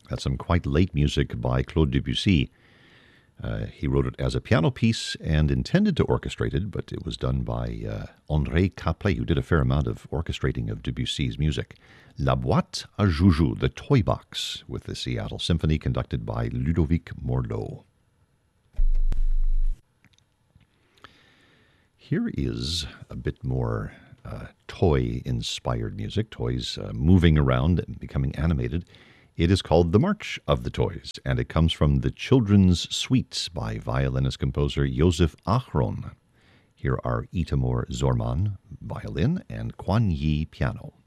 That's some quite late music by Claude Debussy. He wrote it as a piano piece and intended to orchestrate it, but it was done by André Caplet, who did a fair amount of orchestrating of Debussy's music. La Boîte à Joujou, the Toy Box, with the Seattle Symphony, conducted by Ludovic Morlot. Here is a bit more toy-inspired music, toys moving around and becoming animated. It is called The March of the Toys, and it comes from the Children's Suites by violinist-composer Josef Achron. Here are Itamor Zorman, violin, and Quan Yi, piano.